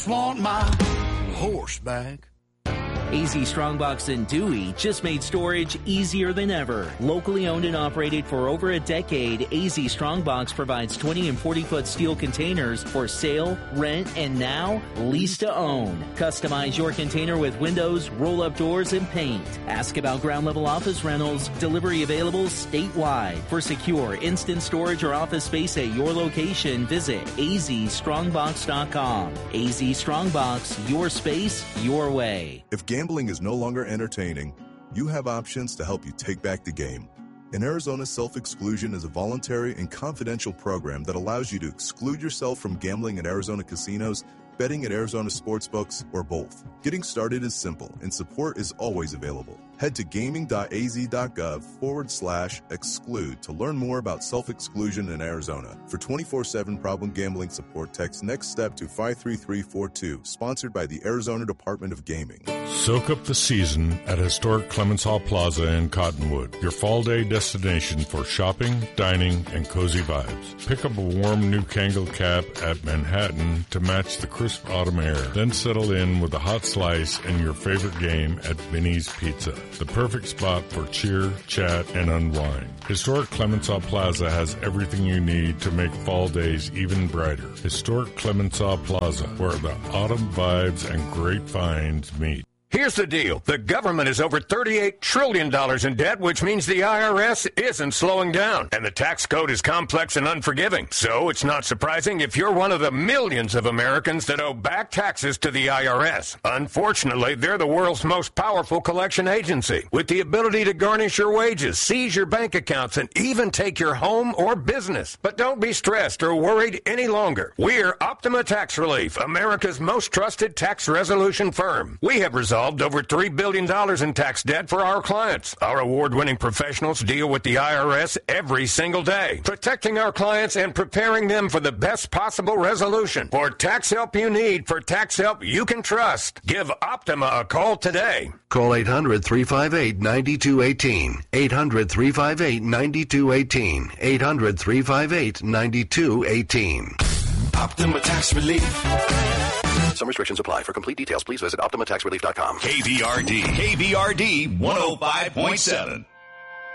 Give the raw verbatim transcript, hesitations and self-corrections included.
Want my horseback. A Z Strongbox in Dewey just made storage easier than ever. Locally owned and operated for over a decade, A Z Strongbox provides twenty and forty foot steel containers for sale, rent, and now lease to own. Customize your container with windows, roll-up doors, and paint. Ask about ground level office rentals. Delivery available statewide. For secure, instant storage or office space at your location, visit A Z strongbox dot com. A Z Strongbox, your space, your way. If gambling is no longer entertaining, you have options to help you take back the game. In Arizona, self-exclusion is a voluntary and confidential program that allows you to exclude yourself from gambling at Arizona casinos, betting at Arizona sportsbooks, or both. Getting started is simple, and support is always available. Head to gaming.az.gov forward slash exclude to learn more about self-exclusion in Arizona. For twenty-four seven problem gambling support, text Next Step to five three three four two, sponsored by the Arizona Department of Gaming. Soak up the season at historic Clements Hall Plaza in Cottonwood, your fall day destination for shopping, dining, and cozy vibes. Pick up a warm new Kangol cap at Manhattan to match the crisp autumn air. Then settle in with a hot slice and your favorite game at Vinny's Pizza, the perfect spot for cheer, chat, and unwind. Historic Clements Hall Plaza has everything you need to make fall days even brighter. Historic Clements Hall Plaza, where the autumn vibes and great finds meet. Here's the deal. The government is over thirty-eight trillion dollars in debt, which means the I R S isn't slowing down. And the tax code is complex and unforgiving. So it's not surprising if you're one of the millions of Americans that owe back taxes to the I R S. Unfortunately, they're the world's most powerful collection agency, with the ability to garnish your wages, seize your bank accounts, and even take your home or business. But don't be stressed or worried any longer. We're Optima Tax Relief, America's most trusted tax resolution firm. We have resolved over three billion dollars in tax debt for our clients. Our award-winning professionals deal with the I R S every single day, protecting our clients and preparing them for the best possible resolution. For tax help you need, for tax help you can trust, give Optima a call today. Call eight hundred, three five eight, nine two one eight. eight hundred, three five eight, nine two one eight. eight hundred, three five eight, nine two one eight. Optima Tax Relief. Some restrictions apply. For complete details, please visit optima tax relief dot com. K V R D. K V R D one oh five point seven.